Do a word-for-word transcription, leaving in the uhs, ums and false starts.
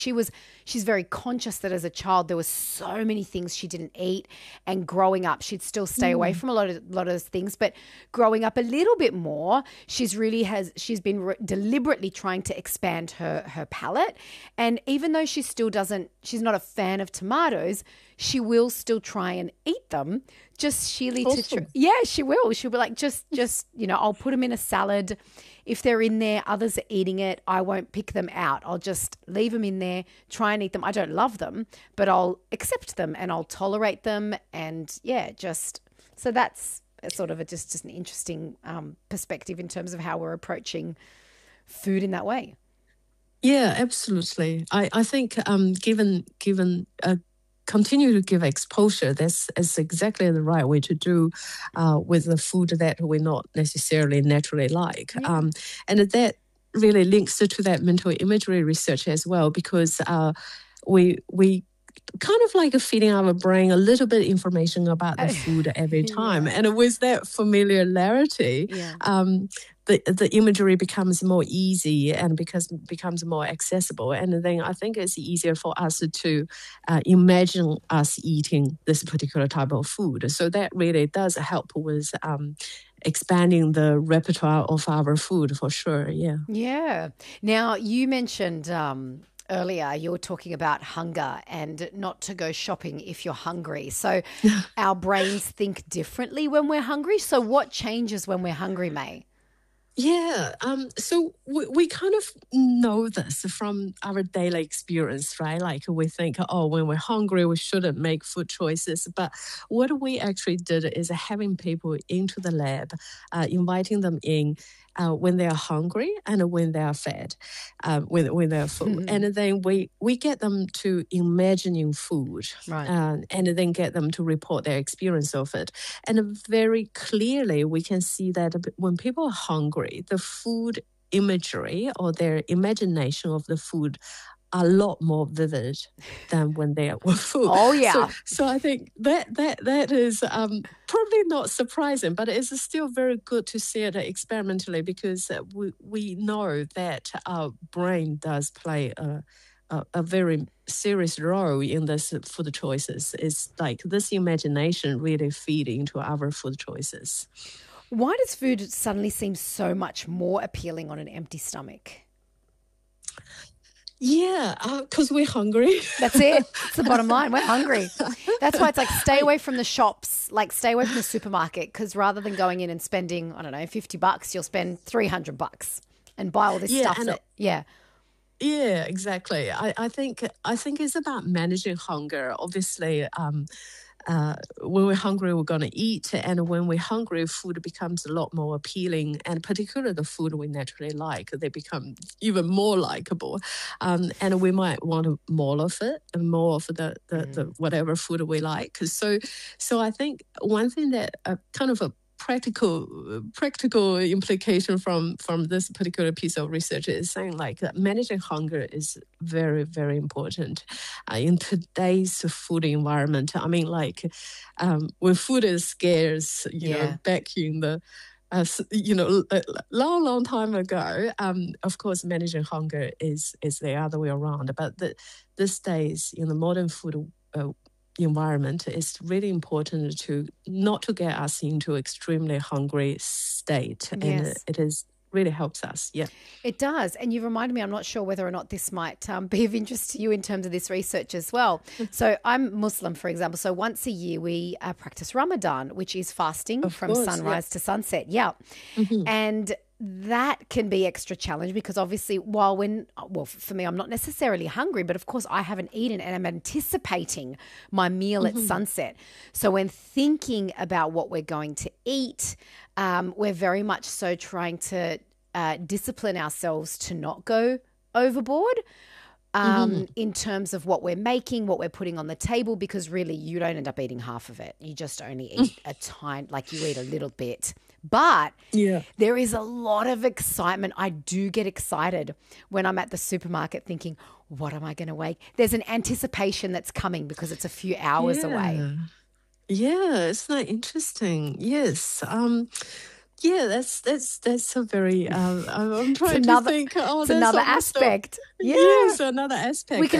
She was, she's very conscious that as a child there were so many things she didn't eat, and growing up she'd still stay mm. away from a lot of lot of those things. But growing up a little bit more, she's really has she's been re- deliberately trying to expand her her palate. And even though she still doesn't, she's not a fan of tomatoes, she will still try and eat them. Just sheerly awesome. to try. Yeah, she will. She'll be like, just just you know, I'll put them in a salad. If they're in there, others are eating it, I won't pick them out. I'll just leave them in there, try and eat them. I don't love them, but I'll accept them and I'll tolerate them. And yeah, just so that's a sort of a, just, just an interesting um, perspective in terms of how we're approaching food in that way. Yeah, absolutely. I, I think um, given given a continue to give exposure, that's, that's exactly the right way to do uh, with the food that we not necessarily naturally like. Yeah. Um, and that really links to, to that mental imagery research as well, because uh, we we kind of like feeding our brain a little bit information about the food every time. Yeah. And with that familiarity, yeah. um, the the imagery becomes more easy and because becomes more accessible. And then I think it's easier for us to uh, imagine us eating this particular type of food. So that really does help with um, expanding the repertoire of our food for sure. Yeah. Yeah. Now you mentioned um, earlier you were talking about hunger and not to go shopping if you're hungry. So our brains think differently when we're hungry. So what changes when we're hungry, May? Yeah, um, so we, we kind of know this from our daily experience, right? Like we think, oh, when we're hungry, we shouldn't make food choices. But what we actually did is having people into the lab, uh, inviting them in uh, when they are hungry and when they are fed, uh, when when they are full, mm-hmm. and then we we get them to imagining food, right. uh, and then get them to report their experience of it. And very clearly, we can see that when people are hungry, the food imagery or their imagination of the food are a lot more vivid than when they were full. Oh, yeah. So, so I think that that that is um, probably not surprising, but it's still very good to see it experimentally because we, we know that our brain does play a, a, a very serious role in this food choices. It's like this imagination really feed into our food choices. Why does food suddenly seem so much more appealing on an empty stomach? Yeah, because uh, we're hungry. That's it. It's the bottom line. We're hungry. That's why it's like stay away from the shops, like stay away from the supermarket, because rather than going in and spending, I don't know, fifty bucks, you'll spend three hundred bucks and buy all this yeah, stuff. And that, yeah. Yeah, exactly. I, I think I think it's about managing hunger. Obviously, um, Uh, when we're hungry, we're going to eat. And when we're hungry, food becomes a lot more appealing. And particularly the food we naturally like, they become even more likable. Um, and we might want more of it and more of the, the, mm. the whatever food we like. So, so I think one thing that uh, kind of a practical practical implication from from this particular piece of research is saying like that managing hunger is very, very important uh, in today's food environment. I mean, like um, when food is scarce, you yeah. know, back in the uh, you know, a long, long time ago, um, of course, managing hunger is is the other way around. But the, these days, in the modern food uh, environment, it's really important to not to get us into extremely hungry state. Yes. And it, it is really helps us. Yeah, it does. And you reminded me, I'm not sure whether or not this might um, be of interest to you in terms of this research as well. So I'm Muslim, for example. So once a year we uh, practice Ramadan, which is fasting of from course, sunrise yeah. to sunset. Yeah. Mm-hmm. And that can be extra challenge because obviously while when, well, for me, I'm not necessarily hungry, but of course I haven't eaten and I'm anticipating my meal mm-hmm. at sunset. So when thinking about what we're going to eat, um, we're very much so trying to uh, discipline ourselves to not go overboard. Um, mm-hmm. in terms of what we're making, what we're putting on the table, because really you don't end up eating half of it. You just only eat a tiny, like you eat a little bit. But yeah. there is a lot of excitement. I do get excited when I'm at the supermarket thinking, what am I going to make? There's an anticipation that's coming because it's a few hours yeah. away. Yeah, isn't that interesting? Yes. Um Yeah, that's that's that's a very. Um, I'm I'm trying another- to think. Oh, It's there's another almost a- aspect. Yeah. Yes, another aspect. We can